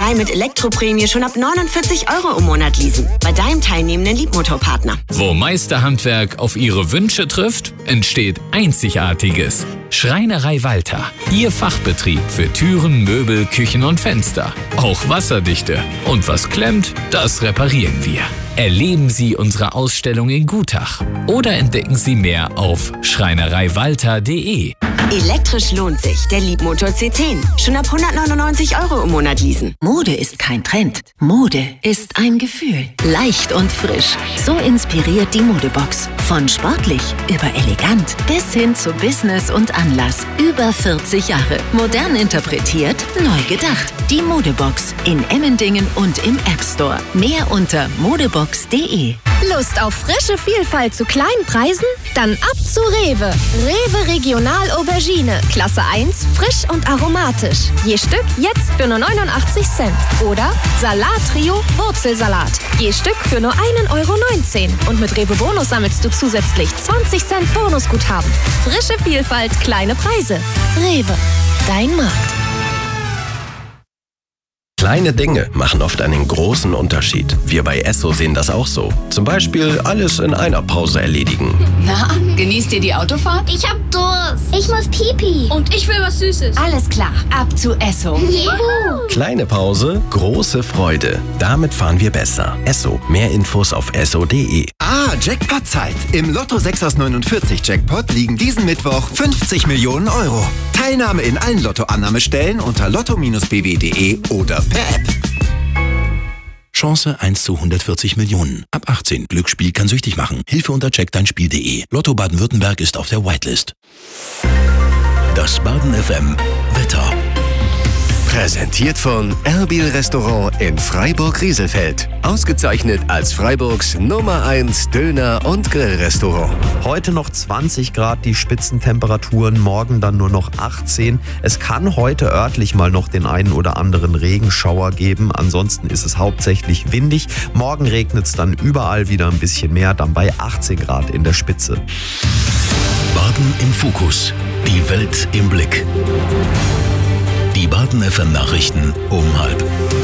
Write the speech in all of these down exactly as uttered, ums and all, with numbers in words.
drei mit Elektroprämie schon ab neunundvierzig Euro im Monat leasen. Bei deinem teilnehmenden Liebmotorpartner. Wo Meisterhandwerk auf Ihre Wünsche trifft, entsteht Einzigartiges. Schreinerei Walter. Ihr Fachbetrieb für Türen, Möbel, Küchen und Fenster. Auch wasserdichte. Und was klemmt, das reparieren wir. Erleben Sie unsere Ausstellung in Gutach oder entdecken Sie mehr auf schreinerei walter punkt de. Elektrisch lohnt sich. Der Liebmotor C zehn. Schon ab hundertneunundneunzig Euro im Monat leasen. Mode ist kein Trend. Mode ist ein Gefühl. Leicht und frisch. So inspiriert die Modebox. Von sportlich über elegant bis hin zu Business und Anlass. Über vierzig Jahre. Modern interpretiert, neu gedacht. Die Modebox in Emmendingen und im App Store. Mehr unter modebox punkt de. Lust auf frische Vielfalt zu kleinen Preisen? Dann ab zu Rewe. Rewe Regional Aubergine. Klasse eins, frisch und aromatisch. Je Stück jetzt für nur neunundachtzig Cent. Oder Salat Trio Wurzelsalat. Je Stück für nur ein Euro neunzehn. Und mit Rewe Bonus sammelst du zusätzlich zwanzig Cent Bonusguthaben. Frische Vielfalt, kleine Preise. Rewe, dein Markt. Kleine Dinge machen oft einen großen Unterschied. Wir bei Esso sehen das auch so. Zum Beispiel alles in einer Pause erledigen. Na, genießt ihr die Autofahrt? Ich hab Durst. Ich muss Pipi. Und ich will was Süßes. Alles klar, ab zu Esso. Juhu. Kleine Pause, große Freude. Damit fahren wir besser. Esso. Mehr Infos auf esso punkt de. Ah, Jackpot-Zeit. Im Lotto sechs aus neunundvierzig Jackpot liegen diesen Mittwoch fünfzig Millionen Euro. Teilnahme in allen Lottoannahmestellen unter lotto Bindestrich b w punkt de oder per App. Chance eins zu hundertvierzig Millionen. Ab achtzehn. Glücksspiel kann süchtig machen. Hilfe unter check dein Spiel punkt de. Lotto Baden-Württemberg ist auf der Whitelist. Das Baden F M Wetter. Präsentiert von Erbil Restaurant in Freiburg-Rieselfeld. Ausgezeichnet als Freiburgs Nummer eins Döner- und Grillrestaurant. Heute noch zwanzig Grad die Spitzentemperaturen, morgen dann nur noch achtzehn. Es kann heute örtlich mal noch den einen oder anderen Regenschauer geben. Ansonsten ist es hauptsächlich windig. Morgen regnet es dann überall wieder ein bisschen mehr, dann bei achtzehn Grad in der Spitze. Baden im Fokus. Die Welt im Blick. Die Baden F M Nachrichten um halb.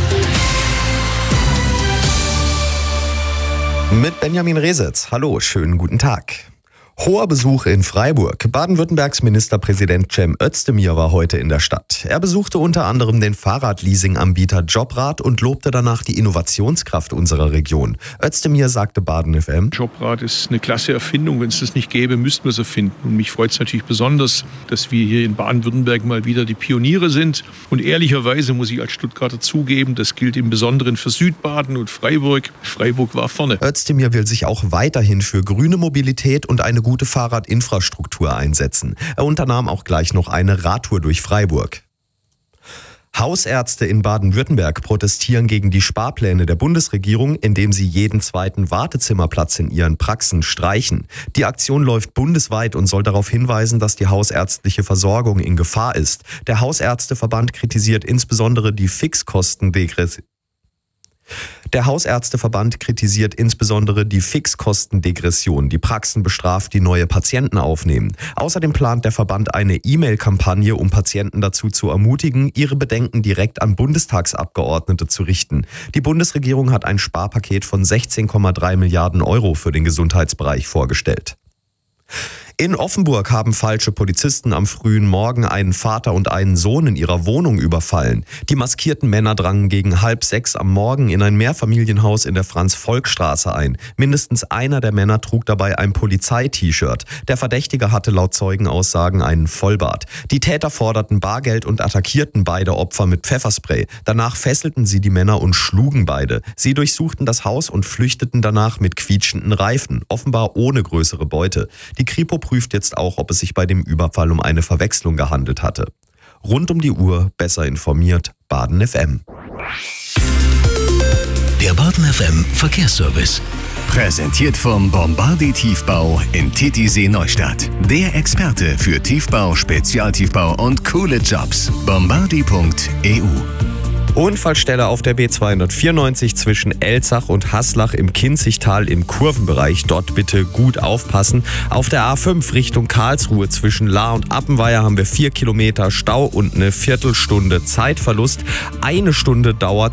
Mit Benjamin Resetz. Hallo, schönen guten Tag. Hoher Besuch in Freiburg. Baden-Württembergs Ministerpräsident Cem Özdemir war heute in der Stadt. Er besuchte unter anderem den Fahrradleasing-Anbieter Jobrad und lobte danach die Innovationskraft unserer Region. Özdemir sagte Baden F M: Jobrad ist eine klasse Erfindung. Wenn es das nicht gäbe, müssten wir es erfinden. Und mich freut es natürlich besonders, dass wir hier in Baden-Württemberg mal wieder die Pioniere sind. Und ehrlicherweise muss ich als Stuttgarter zugeben, das gilt im Besonderen für Südbaden und Freiburg. Freiburg war vorne. Özdemir will sich auch weiterhin für grüne Mobilität und eine gute Fahrradinfrastruktur einsetzen. Er unternahm auch gleich noch eine Radtour durch Freiburg. Hausärzte in Baden-Württemberg protestieren gegen die Sparpläne der Bundesregierung, indem sie jeden zweiten Wartezimmerplatz in ihren Praxen streichen. Die Aktion läuft bundesweit und soll darauf hinweisen, dass die hausärztliche Versorgung in Gefahr ist. Der Hausärzteverband kritisiert insbesondere die Fixkostendegression. Der Hausärzteverband kritisiert insbesondere die Fixkostendegression, die Praxen bestraft, die neue Patienten aufnehmen. Außerdem plant der Verband eine E-Mail-Kampagne, um Patienten dazu zu ermutigen, ihre Bedenken direkt an Bundestagsabgeordnete zu richten. Die Bundesregierung hat ein Sparpaket von sechzehn Komma drei Milliarden Euro für den Gesundheitsbereich vorgestellt. In Offenburg haben falsche Polizisten am frühen Morgen einen Vater und einen Sohn in ihrer Wohnung überfallen. Die maskierten Männer drangen gegen halb sechs am Morgen in ein Mehrfamilienhaus in der Franz-Volk-Straße ein. Mindestens einer der Männer trug dabei ein Polizei-T-Shirt. Der Verdächtige hatte laut Zeugenaussagen einen Vollbart. Die Täter forderten Bargeld und attackierten beide Opfer mit Pfefferspray. Danach fesselten sie die Männer und schlugen beide. Sie durchsuchten das Haus und flüchteten danach mit quietschenden Reifen, offenbar ohne größere Beute. Die Kripo prüft jetzt auch, ob es sich bei dem Überfall um eine Verwechslung gehandelt hatte. Rund um die Uhr besser informiert, Baden F M. Der Baden F M Verkehrsservice. Präsentiert vom Bombardi Tiefbau in Titisee Neustadt. Der Experte für Tiefbau, Spezialtiefbau und coole Jobs. bombardi punkt e u. Unfallstelle auf der B zweihundertvierundneunzig zwischen Elzach und Haslach im Kinzigtal im Kurvenbereich. Dort bitte gut aufpassen. Auf der A fünf Richtung Karlsruhe zwischen Lahr und Appenweier haben wir vier Kilometer Stau und eine Viertelstunde Zeitverlust. Eine Stunde dauert